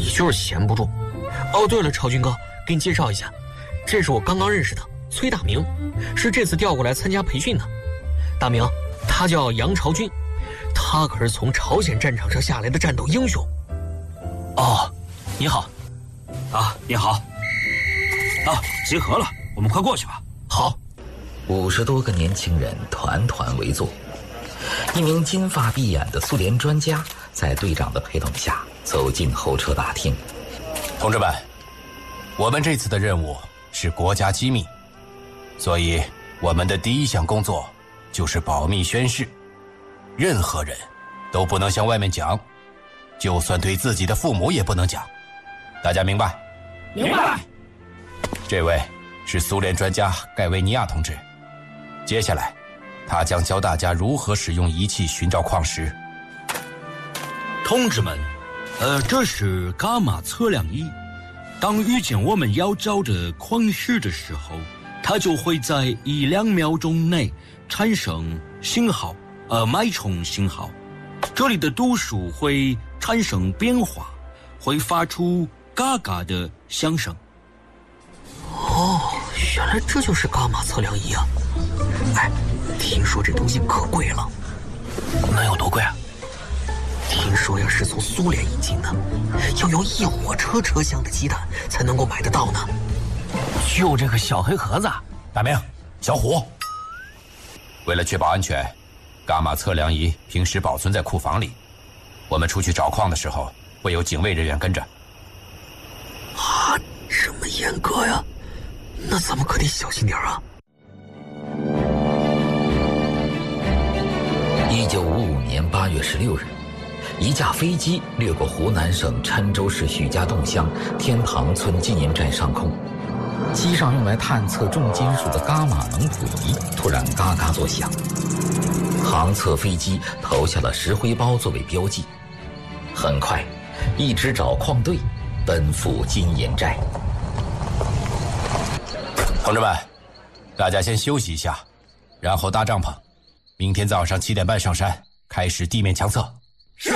就是闲不住。哦，对了，朝军哥，给你介绍一下，这是我刚刚认识的崔大明，是这次调过来参加培训的。大明，他叫杨朝军，他可是从朝鲜战场上下来的战斗英雄。 哦，你好。 啊，你好。啊，集合了，我们快过去吧。 好。 50多个年轻人团团围坐，一名金发碧眼的苏联专家在队长的陪同下走进候车大厅。 同志们，我们这次的任务是国家机密，所以我们的第一项工作就是保密宣誓，任何人都不能向外面讲，就算对自己的父母也不能讲。大家明白？ 明白。 这位是苏联专家盖维尼亚同志，接下来他将教大家如何使用仪器寻找矿石。 同志们，这是伽马测量仪，当遇见我们要找的矿石的时候，它就会在1-2秒钟内产生信号，脉冲信号。这里的度数会产生变化，会发出嘎嘎的响声。 哦，原来这就是伽马测量仪啊！哎，听说这东西可贵了。 能有多贵啊？ 听说呀是从苏联引进的，要有1火车车厢的鸡蛋才能够买得到呢。 就这个小黑盒子。 大明，小虎，为了确保安全，伽马测量仪平时保存在库房里，我们出去找矿的时候会有警卫人员跟着。 啊，这么严格呀？那咱们可得小心点啊。 1955年8月16日，一架飞机掠过湖南省郴州市许家洞乡天堂村纪念站上空，机上用来探测重金属的伽马能谱仪突然嘎嘎作响，航测飞机投下了石灰包作为标记。很快，一支找矿队奔赴金岩寨。 同志们，大家先休息一下，然后搭帐篷，明天早上7点半上山，开始地面强测。 是。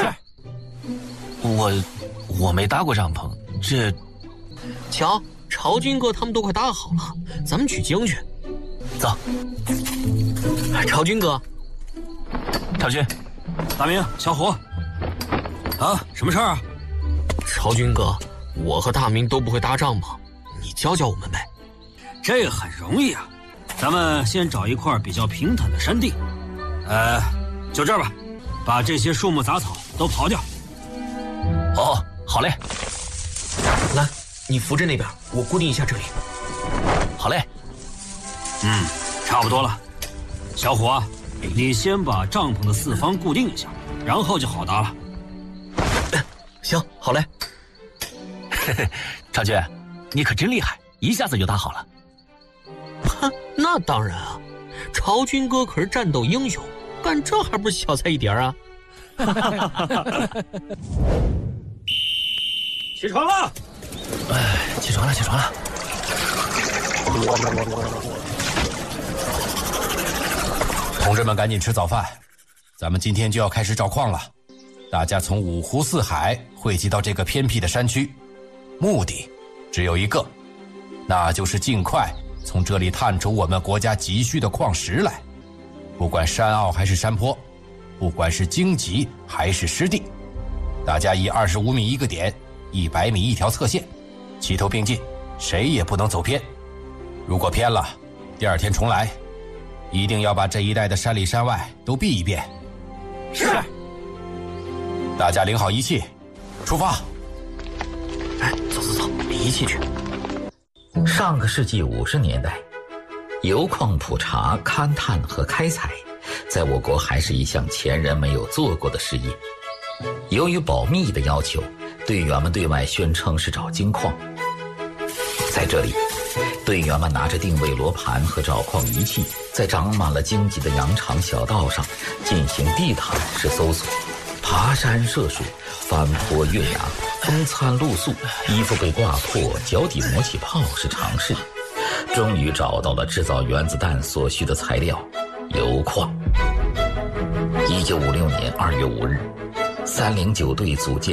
我没搭过帐篷，这…… 瞧，朝军哥他们都快搭好了，咱们取经去。 走。 朝军哥， 朝军， 大明，小虎，啊，什么事儿啊？ 朝军哥，我和大明都不会搭帐篷，你教教我们呗。 这个很容易啊，咱们先找一块比较平坦的山地，就这儿吧，把这些树木杂草都刨掉。 哦，好嘞。 来，你扶着那边，我固定一下这里。 好嘞。 差不多了。小虎啊，你先把帐篷的4方固定一下，然后就好搭了。 行，好嘞。 嘿嘿，朝军，你可真厉害，一下子就搭好了。 哼，那当然啊，朝军哥可是战斗英雄，干这还不是小菜一碟啊！ 起床了！ 哎，起床了，起床了。 同志们，赶紧吃早饭，咱们今天就要开始找矿了。大家从5湖4海汇集到这个偏僻的山区，目的只有一个，那就是尽快从这里探出我们国家急需的矿石来。不管山坳还是山坡，不管是荆棘还是湿地，大家以25米一个点，100米一条侧线，齐头并进，谁也不能走偏。如果偏了，第2天重来，一定要把这一带的山里山外都避一遍。 是。 大家领好仪器，出发。 哎，走，领仪器去。 上个世纪50年代，油矿普查、勘探和开采在我国还是一项前人没有做过的事业。由于保密的要求，队员们对外宣称是找金矿。在这里，队员们拿着定位罗盘和找矿仪器，在长满了荆棘的羊肠小道上进行地毯式搜索，爬山涉水，翻坡越崖，风餐露宿，衣服被挂破，脚底磨起泡是常事。终于找到了制造原子弹所需的材料——油矿。1956年2月5日，309队组建